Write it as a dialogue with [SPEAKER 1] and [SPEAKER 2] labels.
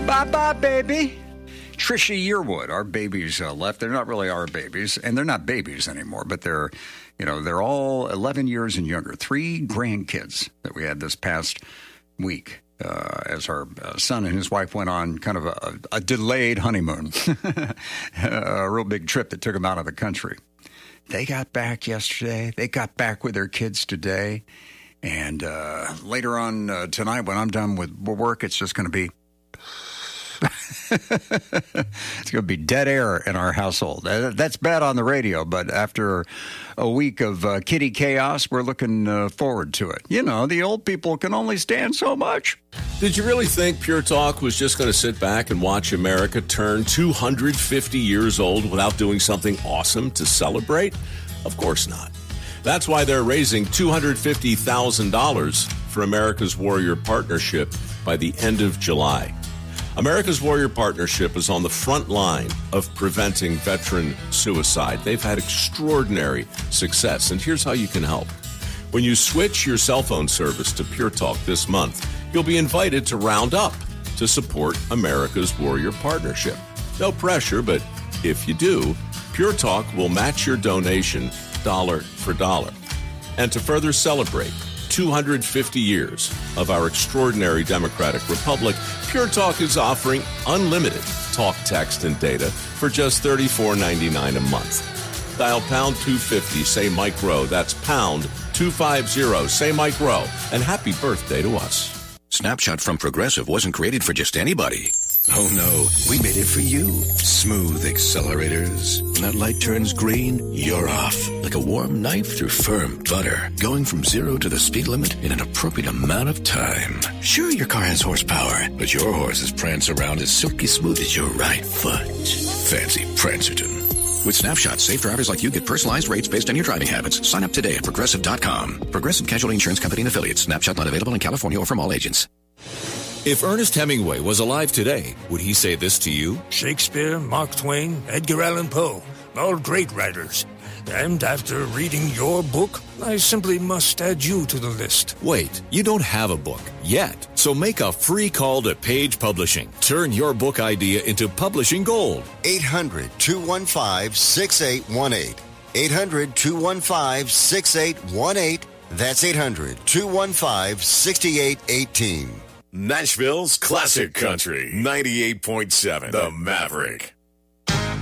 [SPEAKER 1] Bye-bye, baby. Trisha Yearwood, our babies left. They're not really our babies, and they're not babies anymore, but they're all 11 years and younger. 3 grandkids that we had this past week as our son and his wife went on kind of a delayed honeymoon, a real big trip that took them out of the country. They got back yesterday. They got back with their kids today. And later on tonight, when I'm done with work, it's just going to be it's going to be dead air in our household. That's bad on the radio, but after a week of kitty chaos, we're looking forward to it. You know, the old people can only stand so much.
[SPEAKER 2] Did you really think Pure Talk was just going to sit back and watch America turn 250 years old without doing something awesome to celebrate? Of course not. That's why they're raising $250,000 for America's Warrior Partnership by the end of July. America's Warrior Partnership is on the front line of preventing veteran suicide. They've had extraordinary success, and here's how you can help. When you switch your cell phone service to Pure Talk this month, you'll be invited to round up to support America's Warrior Partnership. No pressure, but if you do, Pure Talk will match your donation dollar for dollar. And to further celebrate 250 years of our extraordinary democratic republic, Pure Talk is offering unlimited talk, text, and data for just $34.99 a month. Dial pound 250, say Mike Rowe. That's pound 250, say Mike Rowe. And happy birthday to us.
[SPEAKER 3] Snapshot from Progressive wasn't created for just anybody. Oh no, we made it for you. Smooth accelerators. When that light turns green, you're off. Like a warm knife through firm butter. Going from 0 to the speed limit in an appropriate amount of time. Sure, your car has horsepower, but your horses prance around as silky smooth as your right foot. Fancy Prancerton. With Snapshot, safe drivers like you get personalized rates based on your driving habits. Sign up today at Progressive.com. Progressive Casualty Insurance Company and Affiliates. Snapshot not available in California or from all agents.
[SPEAKER 2] If Ernest Hemingway was alive today, would he say this to you?
[SPEAKER 4] Shakespeare, Mark Twain, Edgar Allan Poe, all great writers. And after reading your book, I simply must add you to the list.
[SPEAKER 2] Wait, you don't have a book yet. So make a free call to Page Publishing. Turn your book idea into publishing gold.
[SPEAKER 5] 800-215-6818. 800-215-6818. That's 800-215-6818.
[SPEAKER 6] Nashville's classic country, 98.7, The Maverick.